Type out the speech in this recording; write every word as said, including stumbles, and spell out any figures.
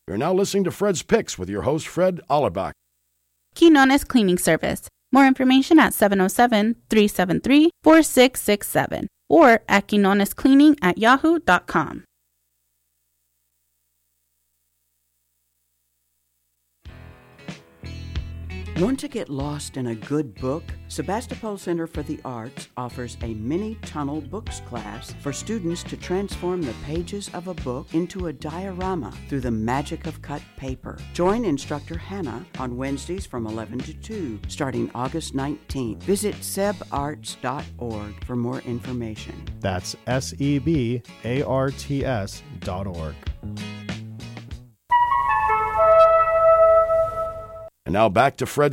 You're now listening to Fred's Picks with your host, Fred Allerbach. Quinones Cleaning Service. More information at seven oh seven, three seven three, four six six seven or at quinonescleaning at yahoo dot com. Want to get lost in a good book? Sebastopol Center for the Arts offers a mini tunnel books class for students to transform the pages of a book into a diorama through the magic of cut paper. Join instructor Hannah on Wednesdays from eleven to two, starting August nineteenth. Visit seb arts dot org for more information. That's S E B A R T S dot org. And now back to Fred's